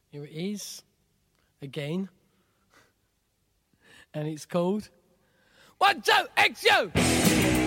Here it is, again. And it's called 1, 2, X, you!